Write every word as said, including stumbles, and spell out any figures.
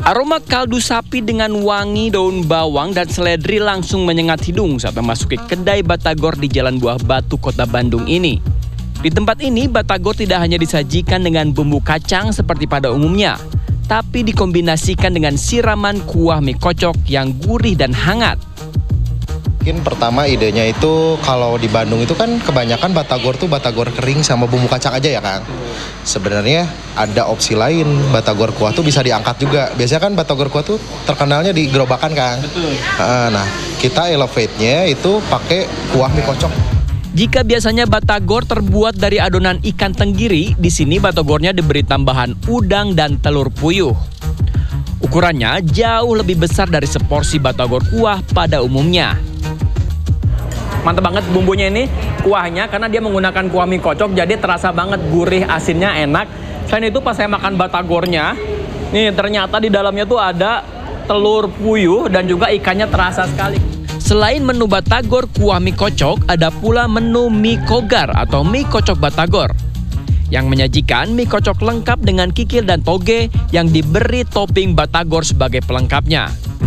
Aroma kaldu sapi dengan wangi daun bawang dan seledri langsung menyengat hidung saat memasuki kedai batagor di Jalan Buah Batu, Kota Bandung ini. Di tempat ini, batagor tidak hanya disajikan dengan bumbu kacang seperti pada umumnya, tapi dikombinasikan dengan siraman kuah mie kocok yang gurih dan hangat. Mungkin pertama idenya itu kalau di Bandung itu kan kebanyakan batagor tuh batagor kering sama bumbu kacang aja ya Kang. Sebenarnya ada opsi lain, batagor kuah tuh bisa diangkat juga. Biasanya kan batagor kuah tuh terkenalnya di gerobakan Kang. Betul. Nah, kita elevate-nya itu pakai kuah mie kocok. Jika biasanya batagor terbuat dari adonan ikan tenggiri, di sini batagornya diberi tambahan udang dan telur puyuh. Ukurannya jauh lebih besar dari seporsi batagor kuah pada umumnya. Mantap banget bumbunya ini, kuahnya karena dia menggunakan kuah mie kocok, jadi terasa banget gurih, asinnya enak. Selain itu pas saya makan batagornya, nih ternyata di dalamnya tuh ada telur puyuh dan juga ikannya terasa sekali. Selain menu batagor kuah mie kocok, ada pula menu mie kogar atau mie kocok batagor yang menyajikan mie kocok lengkap dengan kikil dan toge yang diberi topping batagor sebagai pelengkapnya.